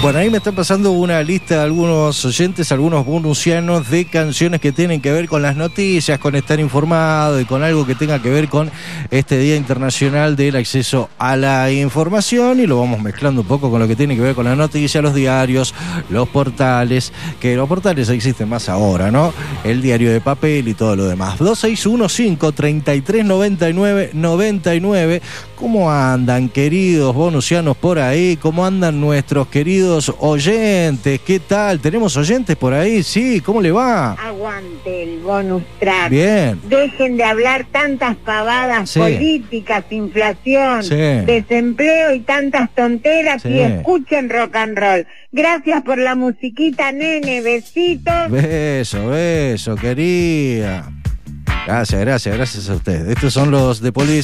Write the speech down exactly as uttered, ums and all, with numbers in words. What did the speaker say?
Bueno, ahí me están pasando una lista de algunos oyentes, algunos bonusianos de canciones que tienen que ver con las noticias, con estar informado y con algo que tenga que ver con este Día Internacional del Acceso a la Información, y lo vamos mezclando un poco con lo que tiene que ver con las noticias, los diarios, los portales, que los portales existen más ahora, ¿no? El diario de papel y todo lo demás. dos seis uno cinco, treinta y tres, noventa y nueve, noventa y nueve. ¿Cómo andan, queridos bonusianos por ahí? ¿Cómo andan nuestros queridos oyentes? ¿Qué tal? ¿Tenemos oyentes por ahí? Sí, ¿cómo le va? Aguante el bonus track. Bien. Dejen de hablar tantas pavadas, sí, políticas, inflación, sí, desempleo y tantas tonteras, sí, y escuchen rock and roll. Gracias por la musiquita, nene. Besitos. Beso, beso, querida. Gracias, gracias, gracias a ustedes. Estos son los de Police.